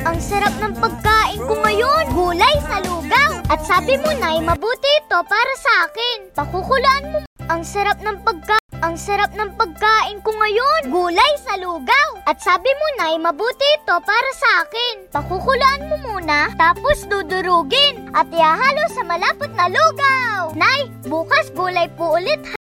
Ang sarap ng pagkain ko ngayon. Gulay sa lugaw. At sabi mo, Nay, mabuti ito para sa akin. Pakukulaan mo. Ang sarap ng pagkain ko ngayon. Gulay sa lugaw. At sabi mo, Nay, mabuti ito para sa akin. Pakukulaan mo muna, tapos dudurugin. At ihahalo sa malapot na lugaw. Nay, bukas gulay po ulit.